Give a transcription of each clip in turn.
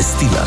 obvestila.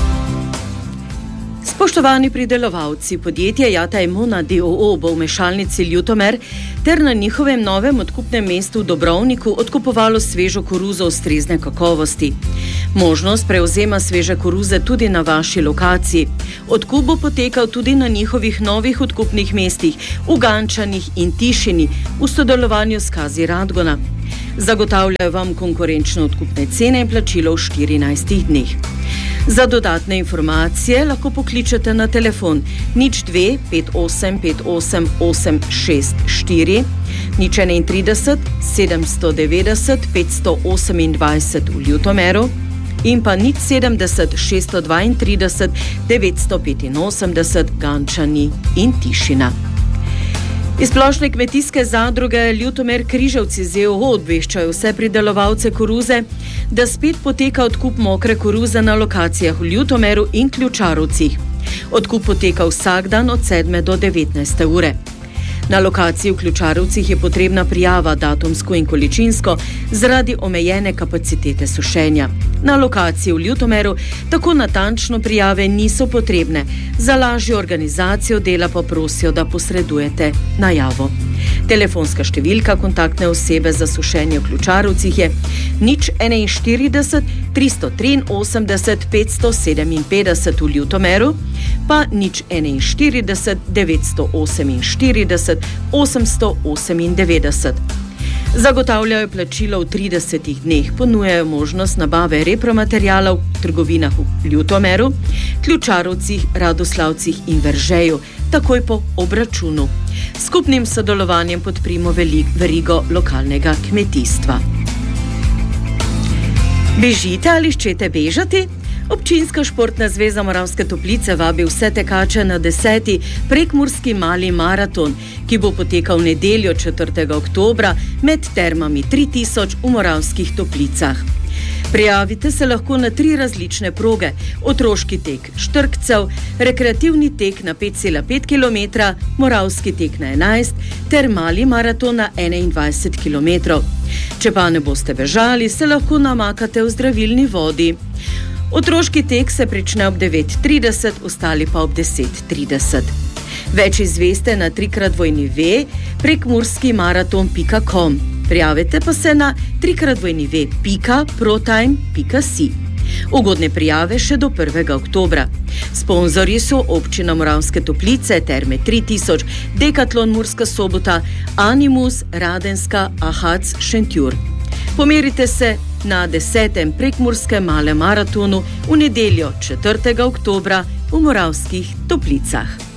Spoštovani pridelovalci, podjetje Jata Emona d.o.o. bo v mešalnici Ljutomer ter na njihovem novem odkupnem mestu v Dobrovniku odkupovalo svežo koruzo ustrezne kakovosti. Možnost prevzema sveže koruze tudi na vaši lokaciji. Odkup bo potekal tudi na njihovih novih odkupnih mestih v Gančanih in Tišini v sodelovanju s Kazi Radgona. Zagotavljajo vam konkurenčne odkupne cene in plačilo v 14 dneh. Za dodatne informacije lahko pokličete na telefon 02 58 58 864, 031 790 528 v Ljutomeru in pa 070 632 985 Gančani in Tišina. Iz Splošne kmetijske zadruge Ljutomer Križevci z.o.o. obveščajo vse pridelovalce koruze, da spet poteka odkup mokre koruze na lokacijah v Ljutomeru in Ključarovcih. Odkup poteka vsak dan od 7 do 19 ure. Na lokaciji v Ključarovcih je potrebna prijava datumsko in količinsko zaradi omejene kapacitete sušenja. Na lokaciji v Ljutomeru tako natančno prijave niso potrebne, za lažjo organizacijo dela pa prosijo, da posredujete najavo. Telefonska številka kontaktne osebe za sušenje v Ključarovcih je 041 383 557 v Ljutomeru, pa 041 948 898. Zagotavljajo plačilo v 30 dneh, ponujajo možnost nabave repromateriala v trgovinah v Ljutomeru, Ključarovcih, Radoslavcih in Veržeju, takoj po obračunu. Skupnim sodelovanjem podprimo verigo lokalnega kmetijstva. Bežite ali ščete bežati? Občinska športna zveza Moravske Toplice vabi vse tekače na 10. prekmurski mali maraton, ki bo potekal v nedeljo 4. oktobra med termami 3000 v Moravskih Toplicah. Prijavite se lahko na 3 različne proge: otroški tek štrkcev, rekreativni tek na 5,5 km, moravski tek na 11 ter mali maraton na 21 km. Če pa ne boste bežali, se lahko namakate v zdravilni vodi. Otroški tek se prične ob 9:30, ostali pa ob 10:30. Več izveste na 3x prekmurskimaraton.com. Prijavite pa se na 3x protime.si. Ugodne prijave še do 1. oktobra. Sponzorji so Občina Moravske Toplice, Terme 3000, Decathlon Murska Sobota, Animus, Radenska, Ahac, Šentjur. Pomerite se na 10. prekmurskem malem maratonu v nedeljo 4. oktobra v Moravskih Toplicah.